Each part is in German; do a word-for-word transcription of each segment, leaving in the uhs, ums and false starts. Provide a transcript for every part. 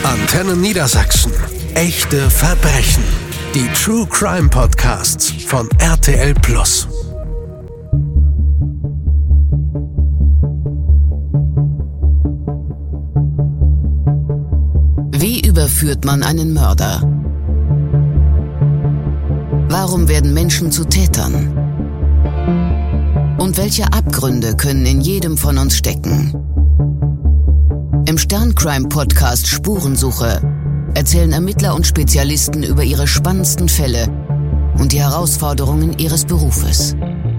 Antenne Niedersachsen. Echte Verbrechen. Die True Crime Podcasts von R T L Plus. Wie überführt man einen Mörder? Warum werden Menschen zu Tätern? Und welche Abgründe können in jedem von uns stecken? Im Stern-Crime-Podcast Spurensuche erzählen Ermittler und Spezialisten über ihre spannendsten Fälle und die Herausforderungen ihres Berufes.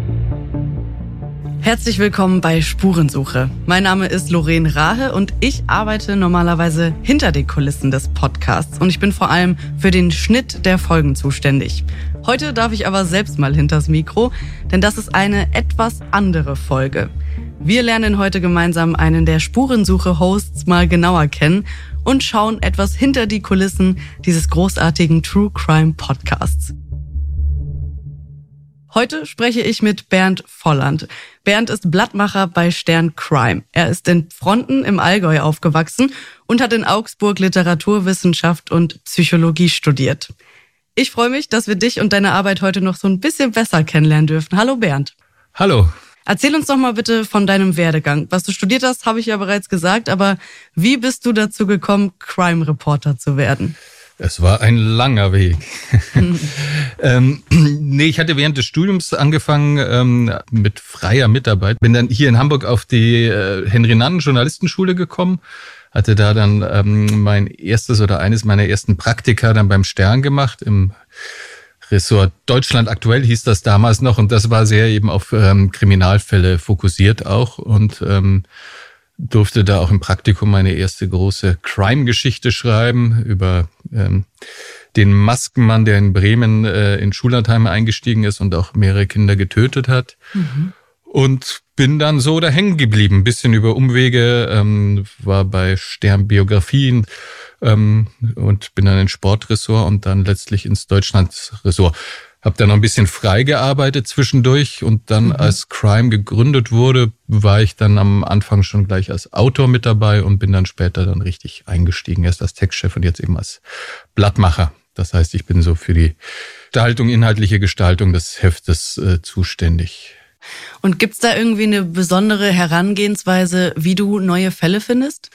Herzlich willkommen bei Spurensuche. Mein Name ist Lorraine Rahe und ich arbeite normalerweise hinter den Kulissen des Podcasts und ich bin vor allem für den Schnitt der Folgen zuständig. Heute darf ich aber selbst mal hinters Mikro, denn das ist eine etwas andere Folge. Wir lernen heute gemeinsam einen der Spurensuche-Hosts mal genauer kennen und schauen etwas hinter die Kulissen dieses großartigen True Crime Podcasts. Heute spreche ich mit Bernd Volland. Bernd ist Blattmacher bei Stern Crime. Er ist in Pfronten im Allgäu aufgewachsen und hat in Augsburg Literaturwissenschaft und Psychologie studiert. Ich freue mich, dass wir dich und deine Arbeit heute noch so ein bisschen besser kennenlernen dürfen. Hallo Bernd. Hallo. Erzähl uns doch mal bitte von deinem Werdegang. Was du studiert hast, habe ich ja bereits gesagt, aber wie bist du dazu gekommen, Crime-Reporter zu werden? Es war ein langer Weg. Mhm. ähm, nee, ich hatte während des Studiums angefangen ähm, mit freier Mitarbeit. Bin dann hier in Hamburg auf die äh, Henry-Nannen-Journalistenschule gekommen. Hatte da dann ähm, mein erstes oder eines meiner ersten Praktika dann beim Stern gemacht, im Ressort Deutschland aktuell hieß das damals noch. Und das war sehr eben auf ähm, Kriminalfälle fokussiert auch. Und ähm, durfte da auch im Praktikum meine erste große Crime-Geschichte schreiben über ähm, den Maskenmann, der in Bremen äh, in Schullandheime eingestiegen ist und auch mehrere Kinder getötet hat. Mhm. Und bin dann so da hängen geblieben, ein bisschen über Umwege, ähm, war bei Stern Biografien ähm, und bin dann ins Sportressort und dann letztlich ins Deutschlandressort. Hab dann noch ein bisschen frei gearbeitet zwischendurch und dann, mhm. als Crime gegründet wurde, war ich dann am Anfang schon gleich als Autor mit dabei und bin dann später dann richtig eingestiegen, erst als Textchef und jetzt eben als Blattmacher. Das heißt, ich bin so für die Gestaltung, inhaltliche Gestaltung des Heftes äh, zuständig. Und gibt's da irgendwie eine besondere Herangehensweise, wie du neue Fälle findest?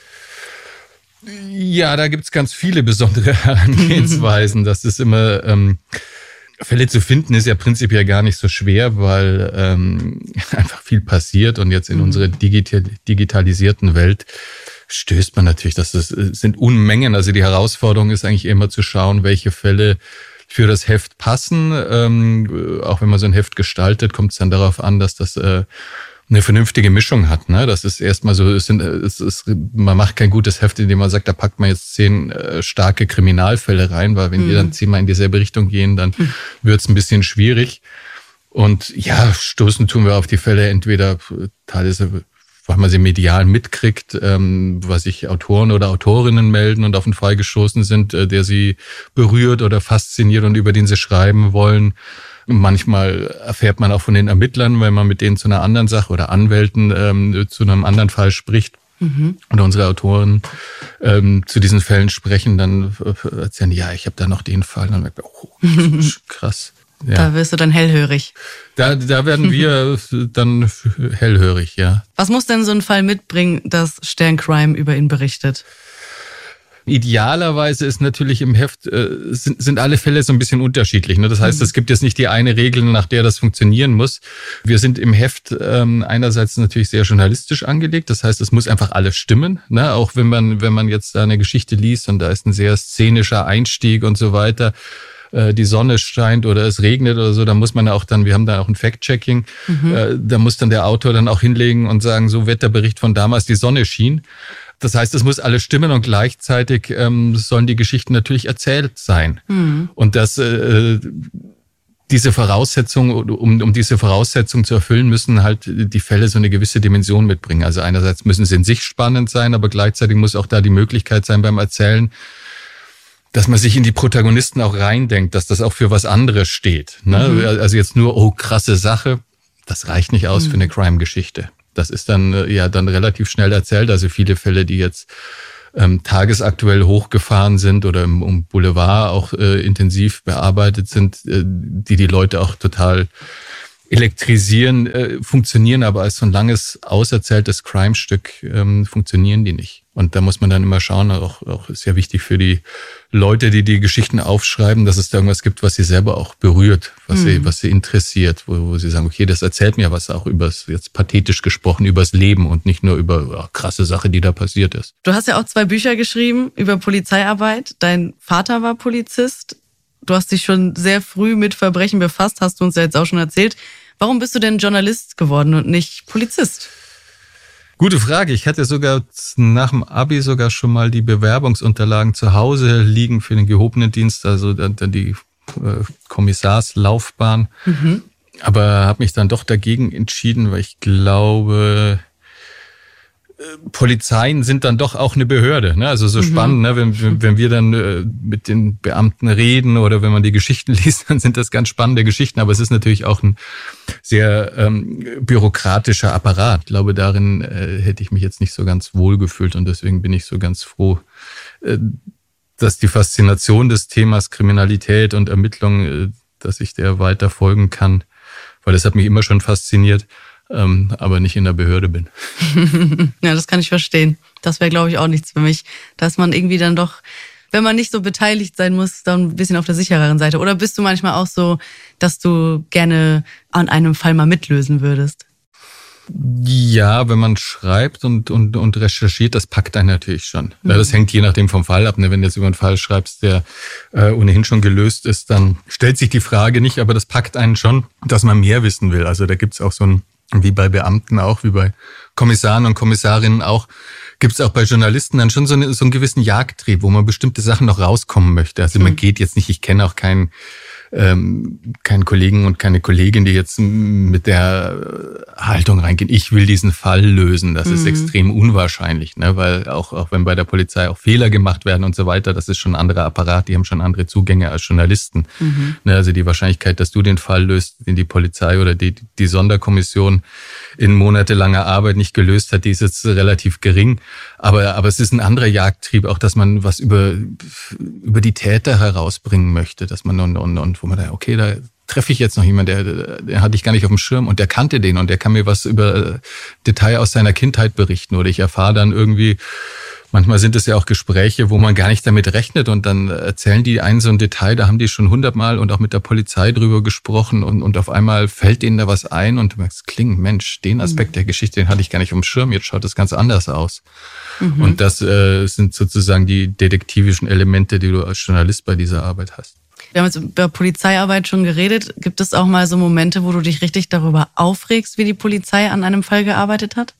Ja, da gibt's ganz viele besondere Herangehensweisen. Das ist immer... Ähm, Fälle zu finden ist ja prinzipiell gar nicht so schwer, weil ähm, einfach viel passiert und jetzt in mhm. unserer digital, digitalisierten Welt stößt man natürlich, dass es sind Unmengen. Also die Herausforderung ist eigentlich immer zu schauen, welche Fälle für das Heft passen. Ähm, auch wenn man so ein Heft gestaltet, kommt es dann darauf an, dass das äh, eine vernünftige Mischung hat. Ne? Das ist erstmal so, es sind, es ist, man macht kein gutes Heft, indem man sagt, da packt man jetzt zehn äh, starke Kriminalfälle rein, weil wenn mhm. die dann zehnmal in dieselbe Richtung gehen, dann mhm. wird's ein bisschen schwierig. Und ja, stoßen tun wir auf die Fälle entweder teilweise, weil man sie medial mitkriegt, ähm, was sich Autoren oder Autorinnen melden und auf einen Fall gestoßen sind, äh, der sie berührt oder fasziniert und über den sie schreiben wollen. Manchmal erfährt man auch von den Ermittlern, wenn man mit denen zu einer anderen Sache oder Anwälten ähm, zu einem anderen Fall spricht. Mhm. Oder unsere Autoren ähm, zu diesen Fällen sprechen, dann erzählen die, ja, ich habe da noch den Fall. Und dann merkt man, oh, krass. Ja. Da wirst du dann hellhörig. Da, da werden wir dann hellhörig, ja. Was muss denn so ein Fall mitbringen, dass Stern Crime über ihn berichtet? Idealerweise ist natürlich im Heft, äh, sind, sind alle Fälle so ein bisschen unterschiedlich. Ne? Das heißt, mhm. es gibt jetzt nicht die eine Regel, nach der das funktionieren muss. Wir sind im Heft ähm, einerseits natürlich sehr journalistisch angelegt. Das heißt, es muss einfach alles stimmen. Ne? Auch wenn man, wenn man jetzt da eine Geschichte liest und da ist ein sehr szenischer Einstieg und so weiter, äh, die Sonne scheint oder es regnet oder so, da muss man auch dann, wir haben da auch ein Fact-Checking, mhm. äh, da muss dann der Autor dann auch hinlegen und sagen, so Wetterbericht von damals, die Sonne schien. Das heißt, es muss alles stimmen und gleichzeitig ähm, sollen die Geschichten natürlich erzählt sein. Mhm. Und das, äh, diese Voraussetzung, um, um diese Voraussetzung zu erfüllen, müssen halt die Fälle so eine gewisse Dimension mitbringen. Also einerseits müssen sie in sich spannend sein, aber gleichzeitig muss auch da die Möglichkeit sein beim Erzählen, dass man sich in die Protagonisten auch reindenkt, dass das auch für was anderes steht. Ne? Mhm. Also jetzt nur, oh, krasse Sache, das reicht nicht aus mhm. für eine Crime-Geschichte. Das ist dann ja dann relativ schnell erzählt. Also viele Fälle, die jetzt ähm, tagesaktuell hochgefahren sind oder im, im Boulevard auch äh, intensiv bearbeitet sind, äh, die die Leute auch total elektrisieren, äh, funktionieren aber als so ein langes, auserzähltes Crime-Stück ähm, funktionieren die nicht. Und da muss man dann immer schauen, auch, auch ist ja wichtig für die Leute, die die Geschichten aufschreiben, dass es da irgendwas gibt, was sie selber auch berührt, was mhm. sie, was sie interessiert, wo, wo sie sagen, okay, das erzählt mir was auch übers, jetzt pathetisch gesprochen, übers Leben und nicht nur über ja, krasse Sache, die da passiert ist. Du hast ja auch zwei Bücher geschrieben über Polizeiarbeit. Dein Vater war Polizist. Du hast dich schon sehr früh mit Verbrechen befasst, hast du uns ja jetzt auch schon erzählt. Warum bist du denn Journalist geworden und nicht Polizist? Gute Frage. Ich hatte sogar nach dem Abi sogar schon mal die Bewerbungsunterlagen zu Hause liegen für den gehobenen Dienst, also dann die äh, Kommissarslaufbahn. Mhm. Aber habe mich dann doch dagegen entschieden, weil ich glaube, Polizeien sind dann doch auch eine Behörde, ne? Also so mhm. spannend, ne? Wenn, wenn wir dann äh, mit den Beamten reden oder wenn man die Geschichten liest, dann sind das ganz spannende Geschichten. Aber es ist natürlich auch ein sehr ähm, bürokratischer Apparat. Ich glaube, darin äh, hätte ich mich jetzt nicht so ganz wohl gefühlt und deswegen bin ich so ganz froh, äh, dass die Faszination des Themas Kriminalität und Ermittlung, äh, dass ich der weiter folgen kann, weil das hat mich immer schon fasziniert. Ähm, aber nicht in der Behörde bin. Ja, das kann ich verstehen. Das wäre, glaube ich, auch nichts für mich. Dass man irgendwie dann doch, wenn man nicht so beteiligt sein muss, dann ein bisschen auf der sichereren Seite. Oder bist du manchmal auch so, dass du gerne an einem Fall mal mitlösen würdest? Ja, wenn man schreibt und, und, und recherchiert, das packt einen natürlich schon. Mhm. Ja, das hängt je nachdem vom Fall ab. Ne? Wenn du jetzt über einen Fall schreibst, der äh, ohnehin schon gelöst ist, dann stellt sich die Frage nicht, aber das packt einen schon, dass man mehr wissen will. Also da gibt's auch so ein, wie bei Beamten auch, wie bei Kommissaren und Kommissarinnen auch, gibt es auch bei Journalisten dann schon so, eine, so einen gewissen Jagdtrieb, wo man bestimmte Sachen noch rauskommen möchte. Also man geht jetzt nicht, ich kenne auch keinen ähm, keinen Kollegen und keine Kollegin, die jetzt mit der Haltung reingehen, ich will diesen Fall lösen. Das mhm. ist extrem unwahrscheinlich, ne? Weil auch, auch wenn bei der Polizei auch Fehler gemacht werden und so weiter, das ist schon ein anderer Apparat, die haben schon andere Zugänge als Journalisten. Mhm. Ne? Also die Wahrscheinlichkeit, dass du den Fall löst, den die Polizei oder die, die Sonderkommission in monatelanger Arbeit nicht gelöst hat, die ist jetzt relativ gering. Aber, aber es ist ein anderer Jagdtrieb, auch dass man was über, über die Täter herausbringen möchte, dass man und, und, und wo man da, okay, da treffe ich jetzt noch jemanden, der, der hatte ich gar nicht auf dem Schirm und der kannte den und der kann mir was über Detail aus seiner Kindheit berichten oder ich erfahre dann irgendwie, manchmal sind es ja auch Gespräche, wo man gar nicht damit rechnet und dann erzählen die einen so ein Detail, da haben die schon hundertmal und auch mit der Polizei drüber gesprochen und, und auf einmal fällt denen da was ein und du merkst, kling, Mensch, den Aspekt der Geschichte, den hatte ich gar nicht auf dem Schirm, jetzt schaut das ganz anders aus. Mhm. Und das äh, sind sozusagen die detektivischen Elemente, die du als Journalist bei dieser Arbeit hast. Wir haben jetzt über Polizeiarbeit schon geredet. Gibt es auch mal so Momente, wo du dich richtig darüber aufregst, wie die Polizei an einem Fall gearbeitet hat?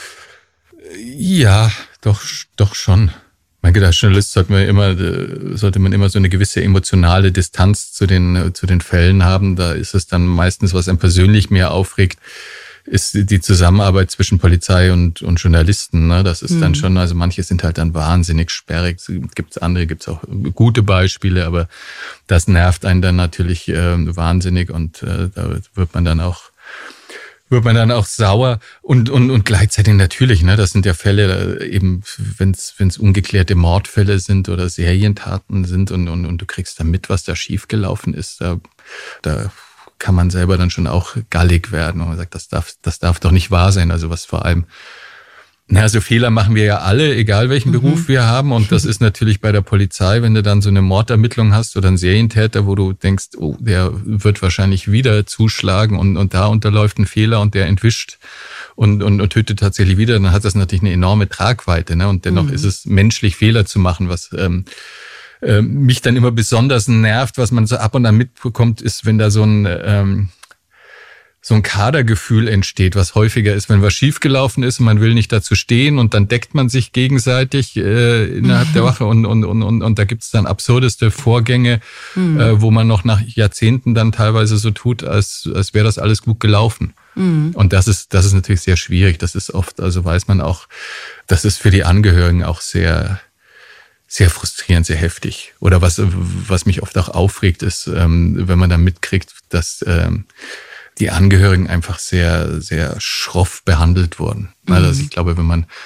Ja, doch, doch schon. Mein Gedanke, als Journalist sollte man immer, sollte man immer so eine gewisse emotionale Distanz zu den, zu den Fällen haben. Da ist es dann meistens, was einen persönlich mehr aufregt, ist die Zusammenarbeit zwischen Polizei und, und Journalisten. Ne? Das ist mhm. dann schon, also manche sind halt dann wahnsinnig sperrig. Gibt es andere, gibt es auch gute Beispiele, aber das nervt einen dann natürlich äh, wahnsinnig und äh, da wird man dann auch wird man dann auch sauer und und und gleichzeitig natürlich, ne, das sind ja Fälle eben, wenn es wenn es ungeklärte Mordfälle sind oder Serientaten sind und und und du kriegst dann mit, was da schiefgelaufen ist, da da kann man selber dann schon auch gallig werden und man sagt, das darf das darf doch nicht wahr sein, also was vor allem na, also Fehler machen wir ja alle, egal welchen mhm. Beruf wir haben. Und das ist natürlich bei der Polizei, wenn du dann so eine Mordermittlung hast oder einen Serientäter, wo du denkst, oh, der wird wahrscheinlich wieder zuschlagen und, und da unterläuft ein Fehler und der entwischt und, und, und tötet tatsächlich wieder, dann hat das natürlich eine enorme Tragweite. Ne? Und dennoch mhm. ist es menschlich, Fehler zu machen, was ähm, äh, mich dann immer besonders nervt, was man so ab und an mitbekommt, ist, wenn da so ein... Ähm, so ein Kadergefühl entsteht, was häufiger ist, wenn was schiefgelaufen ist und man will nicht dazu stehen und dann deckt man sich gegenseitig äh, innerhalb mhm. der Wache und und und und und da gibt's dann absurdeste Vorgänge, mhm. äh, wo man noch nach Jahrzehnten dann teilweise so tut, als als wäre das alles gut gelaufen. Mhm. Und das ist das ist natürlich sehr schwierig. Das ist oft, also weiß man auch, das ist für die Angehörigen auch sehr sehr frustrierend, sehr heftig. Oder was was mich oft auch aufregt, ist, ähm, wenn man dann mitkriegt, dass ähm, die Angehörigen einfach sehr, sehr schroff behandelt wurden. Mhm. Also ich glaube, wenn man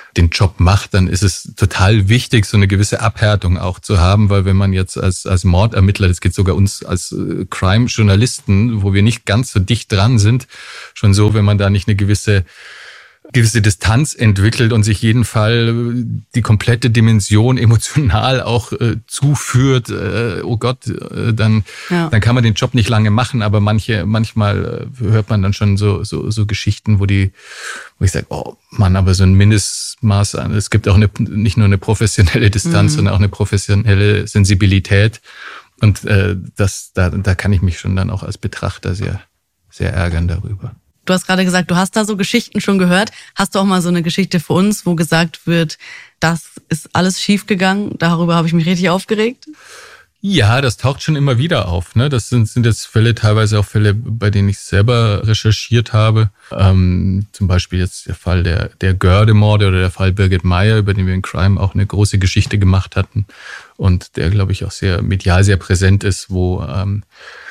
den Job macht, dann ist es total wichtig, so eine gewisse Abhärtung auch zu haben, weil wenn man jetzt als als Mordermittler, das geht sogar uns als äh, Crime-Journalisten, wo wir nicht ganz so dicht dran sind, schon so, wenn man da nicht eine gewisse gewisse Distanz entwickelt und sich jeden Fall die komplette Dimension emotional auch äh, zuführt, äh, oh Gott, äh, dann ja. dann kann man den Job nicht lange machen, aber manche manchmal äh, hört man dann schon so so so Geschichten, wo die wo ich sage, oh Mann, aber so ein Mindestmaß an, es gibt auch eine, nicht nur eine professionelle Distanz, mhm. sondern auch eine professionelle Sensibilität und äh, das da da kann ich mich schon dann auch als Betrachter sehr sehr ärgern darüber. Du hast gerade gesagt, du hast da so Geschichten schon gehört. Hast du auch mal so eine Geschichte für uns, wo gesagt wird, das ist alles schiefgegangen? Darüber habe ich mich richtig aufgeregt. Ja, das taucht schon immer wieder auf. Ne? Das sind, sind jetzt Fälle, teilweise auch Fälle, bei denen ich selber recherchiert habe. Ähm, zum Beispiel jetzt der Fall der, der Görde-Morde oder der Fall Birgit Meyer, über den wir in Crime auch eine große Geschichte gemacht hatten. Und der, glaube ich, auch sehr medial sehr präsent ist, wo ähm,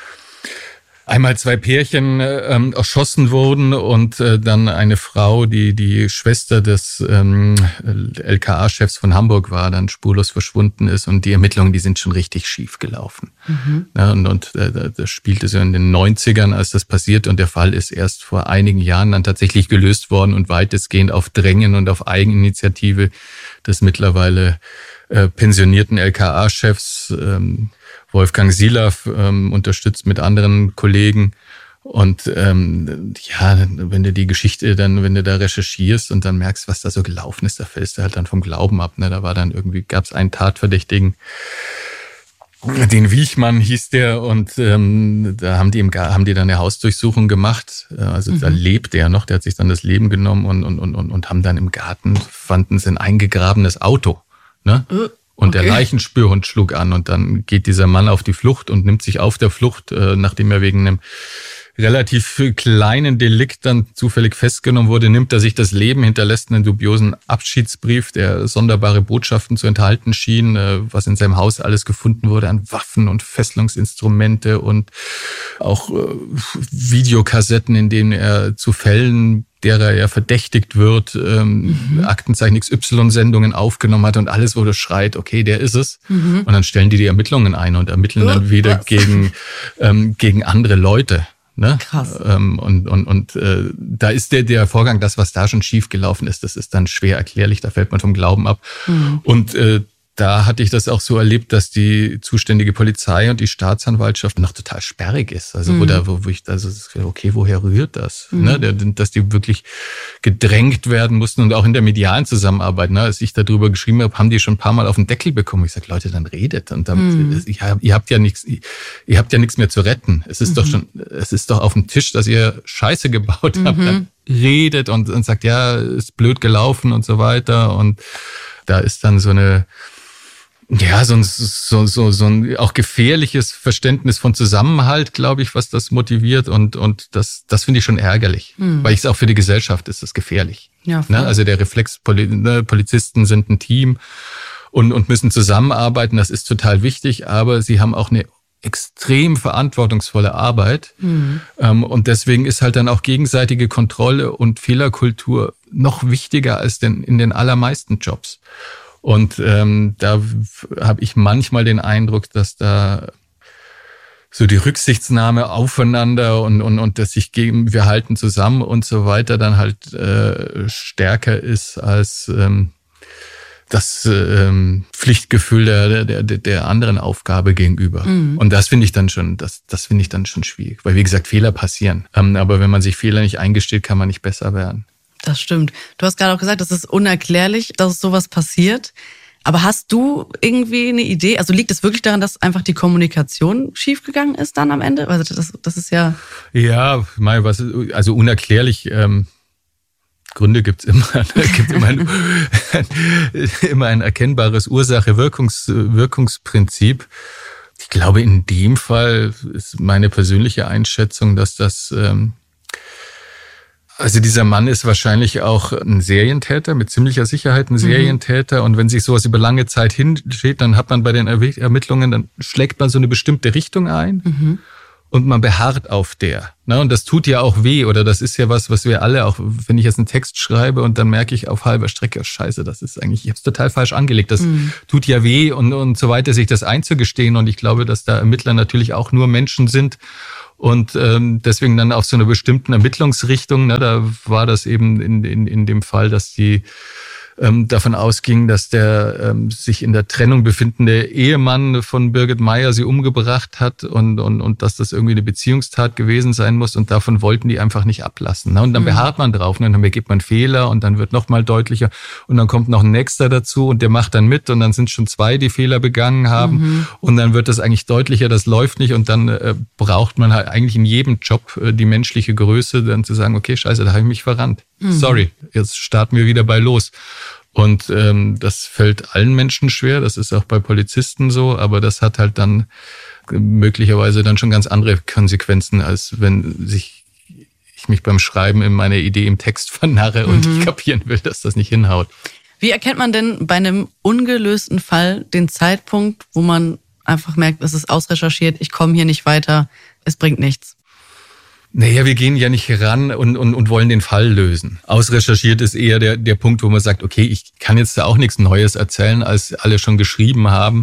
einmal zwei Pärchen ähm, erschossen wurden und äh, dann eine Frau, die die Schwester des ähm, L K A-Chefs von Hamburg war, dann spurlos verschwunden ist und die Ermittlungen, die sind schon richtig schief gelaufen. Mhm. Ja, und und äh, das spielte so in den neunzigern, als das passiert und der Fall ist erst vor einigen Jahren dann tatsächlich gelöst worden und weitestgehend auf Drängen und auf Eigeninitiative des mittlerweile äh, pensionierten L K A-Chefs ähm, Wolfgang Silaff, ähm, unterstützt mit anderen Kollegen. Und ähm, ja, wenn du die Geschichte dann, wenn du da recherchierst und dann merkst, was da so gelaufen ist, da fällst du halt dann vom Glauben ab. Ne? Da war dann irgendwie, gab es einen Tatverdächtigen, den Wiechmann hieß der, und ähm, da haben die im haben die dann eine Hausdurchsuchung gemacht. Also mhm. da lebt der noch, der hat sich dann das Leben genommen und und und und haben dann im Garten fanden sie ein eingegrabenes Auto. Ne? Uh. Und okay. Der Leichenspürhund schlug an und dann geht dieser Mann auf die Flucht und nimmt sich auf der Flucht, äh, nachdem er wegen einem relativ kleinen Delikt dann zufällig festgenommen wurde, nimmt er sich das Leben, hinterlässt einen dubiosen Abschiedsbrief, der sonderbare Botschaften zu enthalten schien, äh, was in seinem Haus alles gefunden wurde an Waffen und Fesselungsinstrumente und auch äh, Videokassetten, in denen er zu Fällen, derer er verdächtigt wird, ähm, mhm. Aktenzeichen X Y-Sendungen aufgenommen hat und alles, wo du schreit, okay, der ist es. Mhm. Und dann stellen die die Ermittlungen ein und ermitteln oh, dann wieder was? gegen ähm, gegen andere Leute. Ne? Krass. Ähm, und und und äh, da ist der der Vorgang, das, was da schon schief gelaufen ist, das ist dann schwer erklärlich, da fällt man vom Glauben ab. Mhm. Und äh, da hatte ich das auch so erlebt, dass die zuständige Polizei und die Staatsanwaltschaft noch total sperrig ist. Also mhm. wo da, wo, wo ich, also okay, woher rührt das? Mhm. Ne? Dass die wirklich gedrängt werden mussten und auch in der medialen Zusammenarbeit. Ne? Als ich darüber geschrieben habe, haben die schon ein paar Mal auf den Deckel bekommen. Ich sage, Leute, dann redet. Und dann, mhm. ich, ihr habt ja nichts, ihr habt ja nichts mehr zu retten. Es ist mhm. doch schon, es ist doch auf dem Tisch, dass ihr Scheiße gebaut habt. Mhm. Dann redet und, und sagt, ja, ist blöd gelaufen und so weiter. Und da ist dann so eine Ja, so ein, so, so, so ein auch gefährliches Verständnis von Zusammenhalt, glaube ich, was das motiviert. Und, und das, das finde ich schon ärgerlich. Mhm. Weil ich es auch für die Gesellschaft ist das gefährlich. Ja, ne? Also der Reflex, ne, Polizisten sind ein Team und, und müssen zusammenarbeiten. Das ist total wichtig. Aber sie haben auch eine extrem verantwortungsvolle Arbeit. Mhm. Ähm, und deswegen ist halt dann auch gegenseitige Kontrolle und Fehlerkultur noch wichtiger als denn in den allermeisten Jobs. Und ähm, da habe ich manchmal den Eindruck, dass da so die Rücksichtsnahme aufeinander und und und das sich geben, wir halten zusammen und so weiter, dann halt äh, stärker ist als ähm, das ähm, Pflichtgefühl der der der anderen Aufgabe gegenüber. Mhm. Und das finde ich dann schon, das das finde ich dann schon schwierig, weil wie gesagt Fehler passieren. Ähm, aber wenn man sich Fehler nicht eingesteht, kann man nicht besser werden. Das stimmt. Du hast gerade auch gesagt, das ist unerklärlich, dass sowas passiert. Aber hast du irgendwie eine Idee? Also liegt es wirklich daran, dass einfach die Kommunikation schiefgegangen ist dann am Ende? Also das, das ist ja... Ja, mal was, also unerklärlich, ähm, Gründe gibt's immer. Es gibt immer ein, immer ein erkennbares Ursache-Wirkungs-Wirkungsprinzip. Ich glaube, in dem Fall ist meine persönliche Einschätzung, dass das... Ähm, Also dieser Mann ist wahrscheinlich auch ein Serientäter, mit ziemlicher Sicherheit ein Serientäter. Mhm. Und wenn sich sowas über lange Zeit hinsteht, dann hat man bei den Ermittlungen, dann schlägt man so eine bestimmte Richtung ein. Mhm. und man beharrt auf der. Ne? Und das tut ja auch weh, oder das ist ja was, was wir alle, auch wenn ich jetzt einen Text schreibe und dann merke ich auf halber Strecke, scheiße, das ist eigentlich, ich habe es total falsch angelegt, das mhm. tut ja weh und, und so weiter, sich das einzugestehen. Und ich glaube, dass da Ermittler natürlich auch nur Menschen sind und ähm, deswegen dann auf so einer bestimmten Ermittlungsrichtung, ne, da war das eben in, in, in dem Fall, dass die ähm, davon ausging, dass der ähm, sich in der Trennung befindende Ehemann von Birgit Meyer sie umgebracht hat und, und, und dass das irgendwie eine Beziehungstat gewesen sein muss und davon wollten die einfach nicht ablassen. Ne? Und dann mhm. beharrt man drauf, ne? Und dann begeht man Fehler und dann wird noch mal deutlicher und dann kommt noch ein Nächster dazu und der macht dann mit und dann sind schon zwei, die Fehler begangen haben mhm. und dann wird das eigentlich deutlicher, das läuft nicht und dann äh, braucht man halt eigentlich in jedem Job äh, die menschliche Größe, dann zu sagen, okay, scheiße, da habe ich mich verrannt. Mhm. Sorry, jetzt starten wir wieder bei los. Und ähm, das fällt allen Menschen schwer, das ist auch bei Polizisten so, aber das hat halt dann möglicherweise dann schon ganz andere Konsequenzen, als wenn sich ich mich beim Schreiben in meine Idee im Text vernarre und mhm. ich kapieren will, dass das nicht hinhaut. Wie erkennt man denn bei einem ungelösten Fall den Zeitpunkt, wo man einfach merkt, es ist ausrecherchiert, ich komme hier nicht weiter, es bringt nichts? Naja, wir gehen ja nicht ran und, und, und wollen den Fall lösen. Ausrecherchiert ist eher der, der Punkt, wo man sagt, okay, ich kann jetzt da auch nichts Neues erzählen, als alle schon geschrieben haben.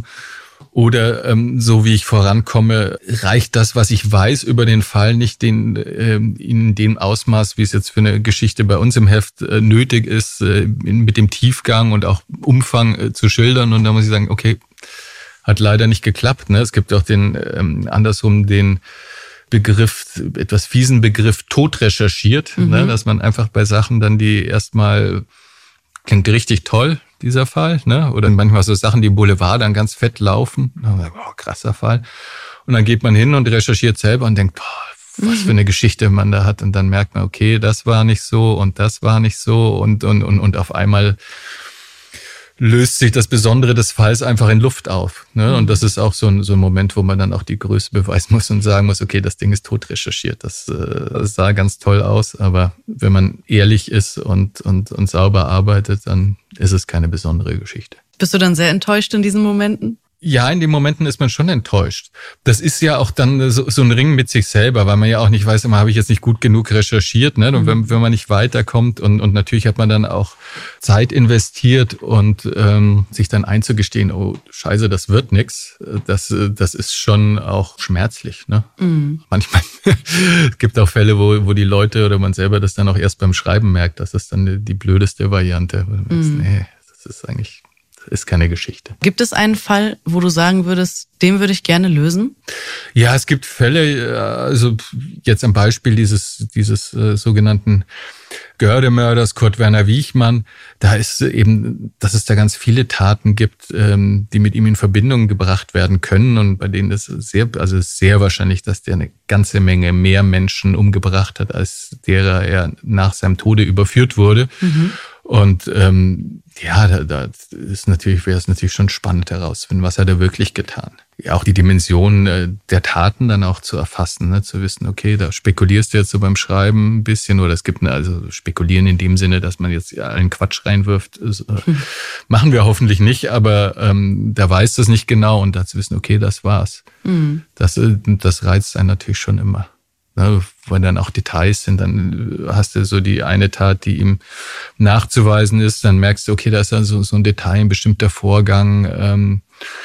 Oder ähm, so wie ich vorankomme, reicht das, was ich weiß über den Fall, nicht den, äh, in dem Ausmaß, wie es jetzt für eine Geschichte bei uns im Heft äh, nötig ist, äh, mit dem Tiefgang und auch Umfang äh, zu schildern. Und da muss ich sagen, okay, hat leider nicht geklappt. Ne? Es gibt auch den ähm, andersrum den Begriff, etwas fiesen Begriff, tot recherchiert, mhm. ne, dass man einfach bei Sachen dann, die erstmal klingt richtig toll, dieser Fall, ne, oder manchmal so Sachen, die im Boulevard dann ganz fett laufen, oh, krasser Fall. Und dann geht man hin und recherchiert selber und denkt, boah, was für eine Geschichte man da hat. Und dann merkt man, okay, das war nicht so und das war nicht so und, und, und, und auf einmal löst sich das Besondere des Falls einfach in Luft auf. Ne? Und das ist auch so ein, so ein Moment, wo man dann auch die Größe beweisen muss und sagen muss, okay, das Ding ist tot recherchiert. Das, äh, das sah ganz toll aus, aber wenn man ehrlich ist und, und, und sauber arbeitet, dann ist es keine besondere Geschichte. Bist du dann sehr enttäuscht in diesen Momenten? Ja, in den Momenten ist man schon enttäuscht. Das ist ja auch dann so, so ein Ring mit sich selber, weil man ja auch nicht weiß, immer habe ich jetzt nicht gut genug recherchiert, ne? Und mhm. wenn, wenn man nicht weiterkommt und, und natürlich hat man dann auch Zeit investiert und ähm, sich dann einzugestehen, oh Scheiße, das wird nix, das, das ist schon auch schmerzlich, ne? Mhm. Manchmal es gibt auch Fälle, wo, wo die Leute oder man selber das dann auch erst beim Schreiben merkt, das ist dann die, die blödeste Variante. Wo man mhm. denkt, nee, das ist eigentlich ist keine Geschichte. Gibt es einen Fall, wo du sagen würdest, den würde ich gerne lösen? Ja, es gibt Fälle, also jetzt am Beispiel dieses dieses äh, sogenannten Göhrde-Mörders Kurt Werner Wiechmann, da ist eben, dass es da ganz viele Taten gibt, ähm, die mit ihm in Verbindung gebracht werden können und bei denen ist sehr, also sehr wahrscheinlich, dass der eine ganze Menge mehr Menschen umgebracht hat, als derer er nach seinem Tode überführt wurde. Mhm. Und ähm, ja, da, da ist natürlich, wäre es natürlich schon spannend herauszufinden, was hat er wirklich getan. Ja, auch die Dimension äh, der Taten dann auch zu erfassen, ne? Zu wissen, okay, da spekulierst du jetzt so beim Schreiben ein bisschen oder es gibt eine, also spekulieren in dem Sinne, dass man jetzt allen Quatsch reinwirft, ist, äh, hm. machen wir hoffentlich nicht, aber ähm, der weiß das nicht genau und da zu wissen, okay, das war's. Hm. Das, das reizt einen natürlich schon immer. Ne, weil dann auch Details sind, dann hast du so die eine Tat, die ihm nachzuweisen ist, dann merkst du, okay, da ist dann so, so ein Detail, ein bestimmter Vorgang, ähm,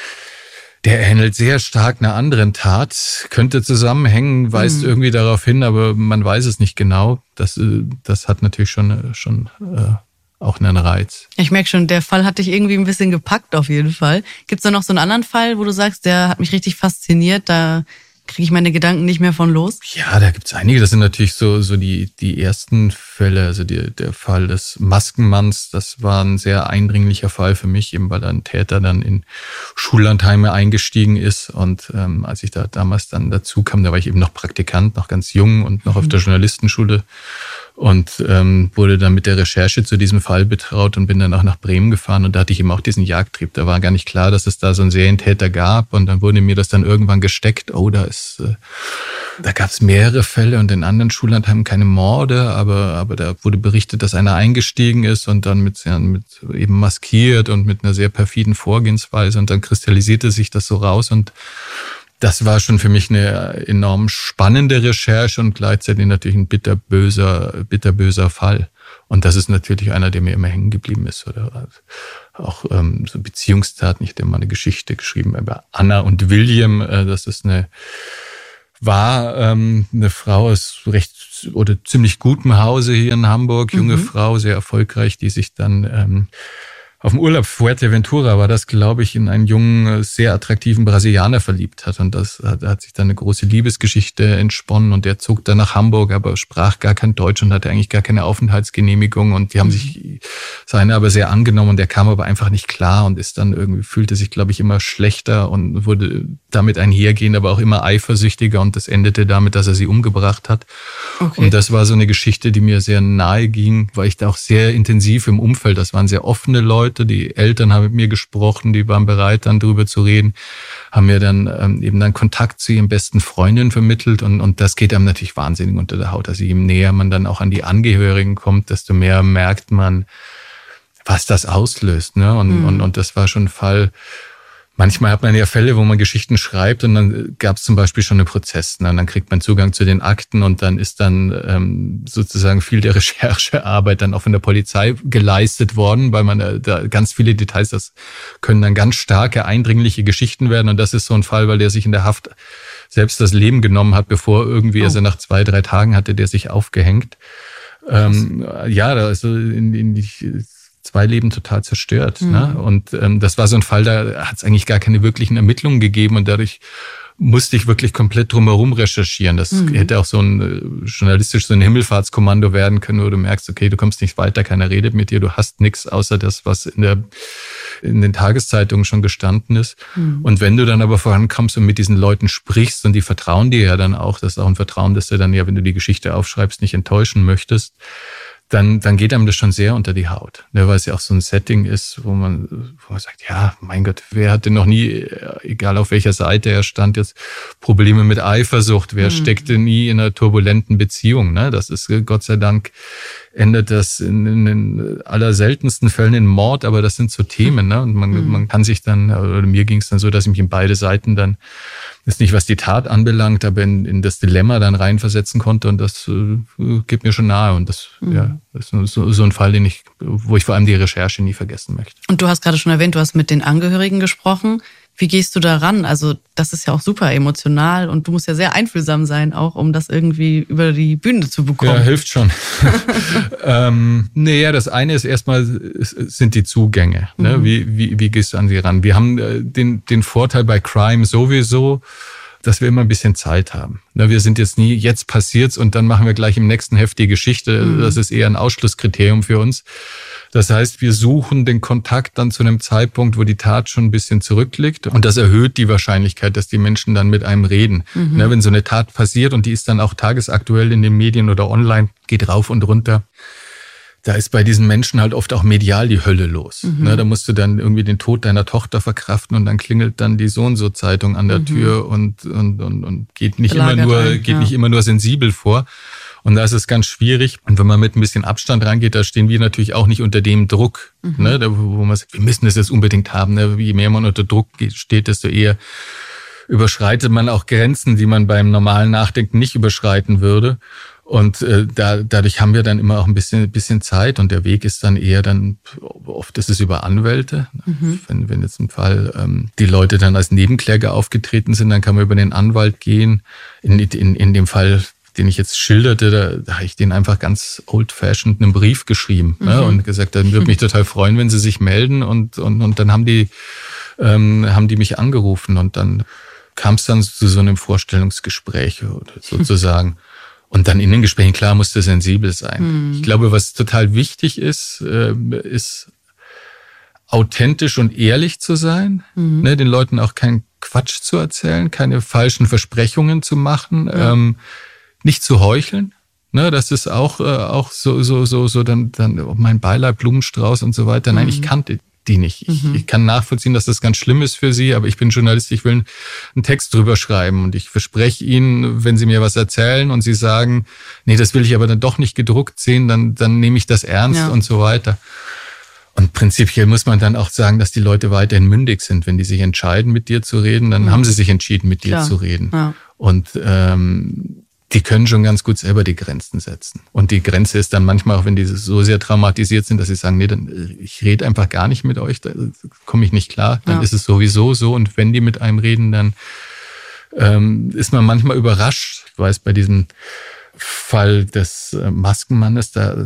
der ähnelt sehr stark einer anderen Tat, könnte zusammenhängen, weist mhm. irgendwie darauf hin, aber man weiß es nicht genau. Das, das hat natürlich schon, schon äh, auch einen Reiz. Ich merke schon, der Fall hat dich irgendwie ein bisschen gepackt auf jeden Fall. Gibt es da noch so einen anderen Fall, wo du sagst, der hat mich richtig fasziniert, da kriege ich meine Gedanken nicht mehr von los? Ja, da gibt's einige. Das sind natürlich so so die die ersten Fälle. Also die, der Fall des Maskenmanns, das war ein sehr eindringlicher Fall für mich, eben weil ein Täter dann in Schullandheime eingestiegen ist. Und ähm, als ich da damals dann dazu kam, da war ich eben noch Praktikant, noch ganz jung und noch mhm. auf der Journalistenschule. Und ähm, wurde dann mit der Recherche zu diesem Fall betraut und bin dann auch nach Bremen gefahren. Und da hatte ich eben auch diesen Jagdtrieb. Da war gar nicht klar, dass es da so einen Serientäter gab. Und dann wurde mir das dann irgendwann gesteckt. Oh, da ist, äh, da gab es mehrere Fälle und in anderen Schullandheimen keine Morde. Aber aber da wurde berichtet, dass einer eingestiegen ist und dann mit, ja, mit eben maskiert und mit einer sehr perfiden Vorgehensweise. Und dann kristallisierte sich das so raus und das war schon für mich eine enorm spannende Recherche und gleichzeitig natürlich ein bitterböser, bitterböser Fall. Und das ist natürlich einer, der mir immer hängen geblieben ist. Oder auch ähm, so Beziehungstaten. Ich habe mal eine Geschichte geschrieben über Anna und William. Äh, das ist eine, war ähm, eine Frau aus recht oder ziemlich gutem Hause hier in Hamburg, junge mhm. Frau, sehr erfolgreich, die sich dann ähm, auf dem Urlaub Fuerteventura war das, glaube ich, in einen jungen, sehr attraktiven Brasilianer verliebt hat. Und das hat, hat sich dann eine große Liebesgeschichte entsponnen. Und der zog dann nach Hamburg, aber sprach gar kein Deutsch und hatte eigentlich gar keine Aufenthaltsgenehmigung. Und die haben sich seine aber sehr angenommen. Und der kam aber einfach nicht klar und ist dann irgendwie, fühlte sich, glaube ich, immer schlechter und wurde damit einhergehend, aber auch immer eifersüchtiger. Und das endete damit, dass er sie umgebracht hat. Okay. Und das war so eine Geschichte, die mir sehr nahe ging, weil ich da auch sehr intensiv im Umfeld, das waren sehr offene Leute. Die Eltern haben mit mir gesprochen, die waren bereit, dann drüber zu reden, haben mir dann ähm, eben dann Kontakt zu ihren besten Freundinnen vermittelt und, und das geht einem natürlich wahnsinnig unter der Haut. Also je näher man dann auch an die Angehörigen kommt, desto mehr merkt man, was das auslöst. Ne? Und, mhm. und, und das war schon ein Fall. Manchmal hat man ja Fälle, wo man Geschichten schreibt und dann gab es zum Beispiel schon einen Prozess. Ne? Und dann kriegt man Zugang zu den Akten und dann ist dann ähm, sozusagen viel der Recherchearbeit dann auch von der Polizei geleistet worden, weil man da, da ganz viele Details, das können dann ganz starke, eindringliche Geschichten werden. Und das ist so ein Fall, weil der sich in der Haft selbst das Leben genommen hat, bevor irgendwie, oh. also nach zwei, drei Tagen hatte der sich aufgehängt. Ähm, ja, also in, in die zwei Leben total zerstört. Mhm. Ne? Und ähm, das war so ein Fall, da hat es eigentlich gar keine wirklichen Ermittlungen gegeben und dadurch musste ich wirklich komplett drumherum recherchieren. Das mhm. hätte auch so ein journalistisch so ein Himmelfahrtskommando werden können, wo du merkst, okay, du kommst nicht weiter, keiner redet mit dir, du hast nichts außer das, was in der in den Tageszeitungen schon gestanden ist. Mhm. Und wenn du dann aber vorankommst und mit diesen Leuten sprichst und die vertrauen dir ja dann auch, das ist auch ein Vertrauen, dass du dann ja, wenn du die Geschichte aufschreibst, nicht enttäuschen möchtest, dann, dann geht einem das schon sehr unter die Haut. Ne, weil es ja auch so ein Setting ist, wo man, wo man sagt, ja, mein Gott, wer hatte noch nie, egal auf welcher Seite er stand, jetzt Probleme mit Eifersucht, wer mhm. steckte nie in einer turbulenten Beziehung. Ne? Das ist, Gott sei Dank, endet das in, in den allerseltensten Fällen in Mord, aber das sind so Themen. Ne? Und man, mhm. man kann sich dann, oder mir ging es dann so, dass ich mich in beide Seiten dann, ist nicht was die Tat anbelangt, aber in, in das Dilemma dann reinversetzen konnte und das äh, geht mir schon nahe und das, mhm. ja, das ist so, so ein Fall, den ich, wo ich vor allem die Recherche nie vergessen möchte. Und du hast gerade schon erwähnt, du hast mit den Angehörigen gesprochen. Wie gehst du da ran? Also das ist ja auch super emotional und du musst ja sehr einfühlsam sein, auch um das irgendwie über die Bühne zu bekommen. Ja, hilft schon. ähm, naja, das eine ist erstmal, sind die Zugänge. Ne? Mhm. Wie, wie, wie gehst du an sie ran? Wir haben den, den Vorteil bei Crime sowieso, dass wir immer ein bisschen Zeit haben. Wir sind jetzt nie, jetzt passiert's und dann machen wir gleich im nächsten Heft die Geschichte. Mhm. Das ist eher ein Ausschlusskriterium für uns. Das heißt, wir suchen den Kontakt dann zu einem Zeitpunkt, wo die Tat schon ein bisschen zurückliegt. Und das erhöht die Wahrscheinlichkeit, dass die Menschen dann mit einem reden. Mhm. Wenn so eine Tat passiert und die ist dann auch tagesaktuell in den Medien oder online, geht rauf und runter. Da ist bei diesen Menschen halt oft auch medial die Hölle los. Mhm. Da musst du dann irgendwie den Tod deiner Tochter verkraften und dann klingelt dann die So-und-so-Zeitung an der mhm. Tür und, und, und, und geht nicht Belagert immer nur, ein, geht ja. nicht immer nur sensibel vor. Und da ist es ganz schwierig. Und wenn man mit ein bisschen Abstand rangeht, da stehen wir natürlich auch nicht unter dem Druck, mhm. ne, da, wo man sagt, wir müssen das jetzt unbedingt haben. Ne? Je mehr man unter Druck steht, desto eher überschreitet man auch Grenzen, die man beim normalen Nachdenken nicht überschreiten würde. Und äh, da, dadurch haben wir dann immer auch ein bisschen, bisschen Zeit und der Weg ist dann eher dann, oft ist es über Anwälte. Mhm. Wenn, wenn jetzt im Fall ähm, die Leute dann als Nebenkläger aufgetreten sind, dann kann man über den Anwalt gehen. In, in, in dem Fall, den ich jetzt schilderte, da, da habe ich den einfach ganz old-fashioned einen Brief geschrieben, mhm. ne, und gesagt, dann würde mich total freuen, wenn sie sich melden und, und, und dann haben die, ähm, haben die mich angerufen und dann kam es dann zu so einem Vorstellungsgespräch sozusagen. Und dann in den Gesprächen, klar, musste sensibel sein. Hm. Ich glaube, was total wichtig ist, äh, ist authentisch und ehrlich zu sein, hm. ne, den Leuten auch keinen Quatsch zu erzählen, keine falschen Versprechungen zu machen, ja. ähm, nicht zu heucheln. Ne, das ist auch äh, auch so so so so dann dann mein Beileid, Blumenstrauß und so weiter. Nein, hm. ich kannte die nicht. Ich, mhm. ich kann nachvollziehen, dass das ganz schlimm ist für sie, aber ich bin Journalist, ich will einen Text drüber schreiben und ich verspreche ihnen, wenn sie mir was erzählen und sie sagen, nee, das will ich aber dann doch nicht gedruckt sehen, dann dann nehme ich das ernst ja. und so weiter. Und prinzipiell muss man dann auch sagen, dass die Leute weiterhin mündig sind. Wenn die sich entscheiden, mit dir zu reden, dann mhm. haben sie sich entschieden, mit dir Klar. zu reden. Ja. Und ähm, die können schon ganz gut selber die Grenzen setzen. Und die Grenze ist dann manchmal auch, wenn die so sehr traumatisiert sind, dass sie sagen, nee, dann, ich rede einfach gar nicht mit euch, da komme ich nicht klar. Dann ja. ist es sowieso so. Und wenn die mit einem reden, dann ähm, ist man manchmal überrascht. Ich weiß, bei diesem Fall des Maskenmannes, da